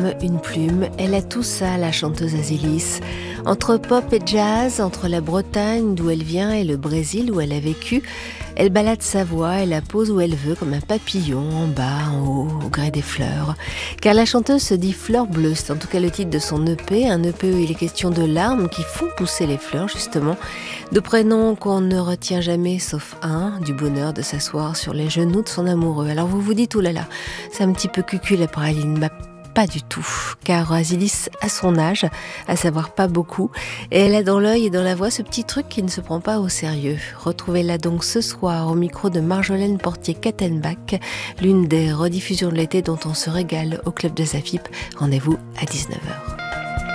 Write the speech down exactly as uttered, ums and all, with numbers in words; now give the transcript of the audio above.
comme une plume. Elle a tout ça, la chanteuse Azilis. Entre pop et jazz, entre la Bretagne d'où elle vient et le Brésil où elle a vécu, elle balade sa voix, elle la pose où elle veut, comme un papillon, en bas, en haut, au gré des fleurs. Car la chanteuse se dit Fleur Bleue, c'est en tout cas le titre de son E P, un E P où il est question de larmes qui font pousser les fleurs, justement, de prénoms qu'on ne retient jamais, sauf un, du bonheur de s'asseoir sur les genoux de son amoureux. Alors vous vous dites, oh là là, c'est un petit peu cucu la praline, bah, pas du tout, car Azilis a son âge, à savoir pas beaucoup, et elle a dans l'œil et dans la voix ce petit truc qui ne se prend pas au sérieux. Retrouvez-la donc ce soir au micro de Marjolaine Portier-Kattenbach, l'une des rediffusions de l'été dont on se régale au Club de Zafip. Rendez-vous à dix-neuf heures.